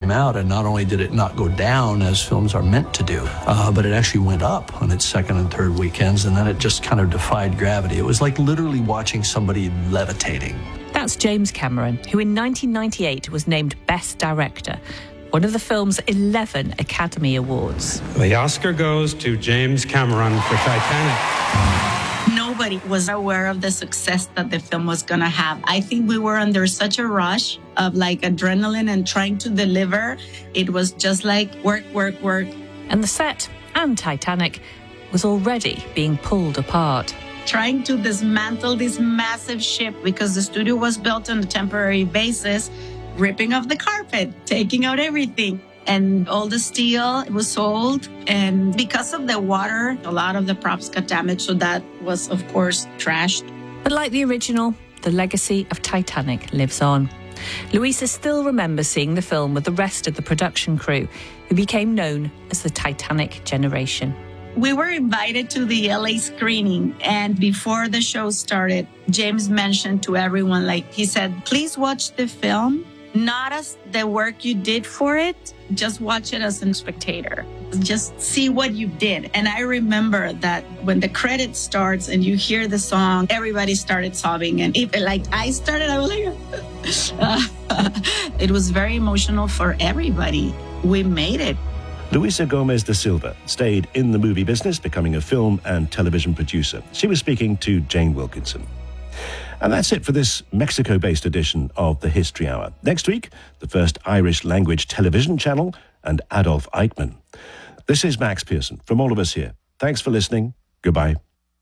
came out, and not only did it not go down as films are meant to do, but it actually went up on its second and third weekends, and then it just kind of defied gravity. It was like literally watching somebody levitating. That's James Cameron, who in 1998 was named Best Director, one of the film's 11 Academy Awards. The Oscar goes to James Cameron for Titanic. Nobody was aware of the success that the film was going to have. I think we were under such a rush of like adrenaline and trying to deliver. It was just like work, work, work. And the set and Titanic was already being pulled apart. Trying to dismantle this massive ship because the studio was built on a temporary basis, ripping off the carpet, taking out everything. And all the steel was sold. And because of the water, a lot of the props got damaged. So that was, of course, trashed. But like the original, the legacy of Titanic lives on. Louisa still remembers seeing the film with the rest of the production crew, who became known as the Titanic generation. We were invited to the LA screening, and before the show started, James mentioned to everyone, he said, please watch the film, not as the work you did for it, just watch it as a spectator. Just see what you did. And I remember that when the credit starts and you hear the song, everybody started sobbing. And I started, I was like, it was very emotional for everybody. We made it. Luisa Gomez da Silva stayed in the movie business, becoming a film and television producer. She was speaking to Jane Wilkinson. And that's it for this Mexico-based edition of the History Hour. Next week, the first Irish language television channel and Adolf Eichmann. This is Max Pearson from all of us here. Thanks for listening. Goodbye.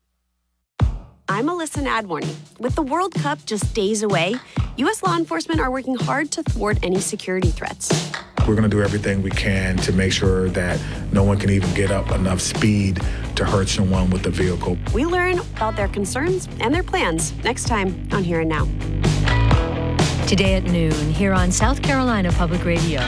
I'm Alyssa Nadworny. With the World Cup just days away, U.S. law enforcement are working hard to thwart any security threats. We're going to do everything we can to make sure that no one can even get up enough speed to hurt someone with the vehicle. We learn about their concerns and their plans next time on Here and Now. Today at noon, here on South Carolina Public Radio.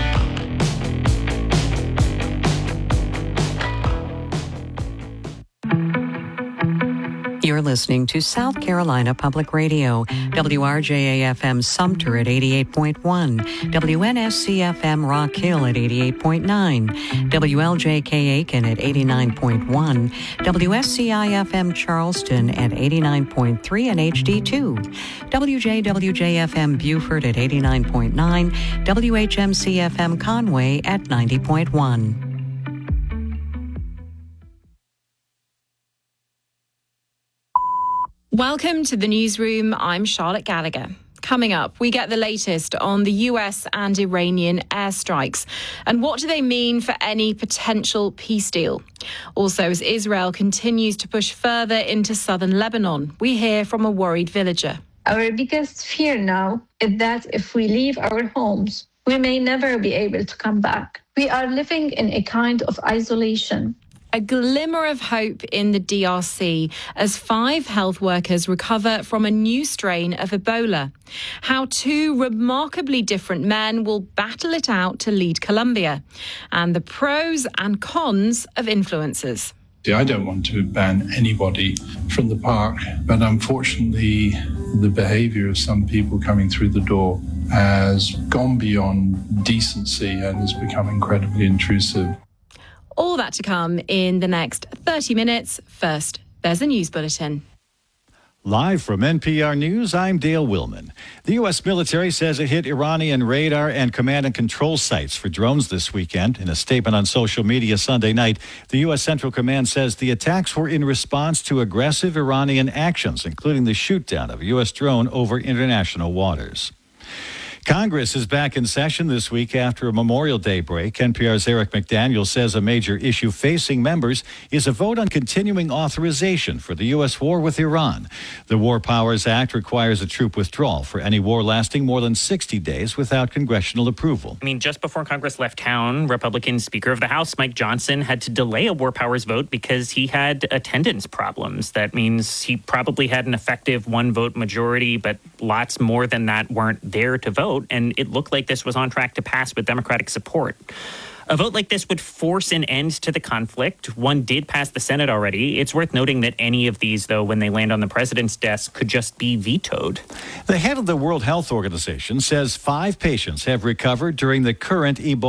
You're listening to South Carolina Public Radio, WRJA-FM Sumter at 88.1, WNSC-FM Rock Hill at 88.9, WLJK Aiken at 89.1, WSCI-FM Charleston at 89.3 and HD2, WJWJ-FM Beaufort at 89.9, WHMC-FM Conway at 90.1. Welcome to the newsroom. I'm Charlotte Gallagher. Coming up, we get the latest on the US and Iranian airstrikes and what do they mean for any potential peace deal. Also, as Israel continues to push further into southern Lebanon, we hear from a worried villager. Our biggest fear now is that if we leave our homes, we may never be able to come back. We are living in a kind of isolation. A glimmer of hope in the DRC as 5 health workers recover from a new strain of Ebola. How 2 remarkably different men will battle it out to lead Colombia. And the pros and cons of influencers. I don't want to ban anybody from the park, but unfortunately, the behavior of some people coming through the door has gone beyond decency and has become incredibly intrusive. All that to come in the next 30 minutes. First, there's a news bulletin. Live from NPR News, I'm Dale Willman. The U.S. military says it hit Iranian radar and command and control sites for drones this weekend. In a statement on social media Sunday night, the U.S. Central Command says the attacks were in response to aggressive Iranian actions, including the shoot-down of a U.S. drone over international waters. Congress is back in session this week after a Memorial Day break. NPR's Eric McDaniel says a major issue facing members is a vote on continuing authorization for the U.S. war with Iran. The War Powers Act requires a troop withdrawal for any war lasting more than 60 days without congressional approval. Just before Congress left town, Republican Speaker of the House, Mike Johnson, had to delay a War Powers vote because he had attendance problems. That means he probably had an effective 1-vote majority, but lots more than that weren't there to vote. And it looked like this was on track to pass with Democratic support. A vote like this would force an end to the conflict. One did pass the Senate already. It's worth noting that any of these, though, when they land on the president's desk, could just be vetoed. The head of the World Health Organization says 5 patients have recovered during the current Ebola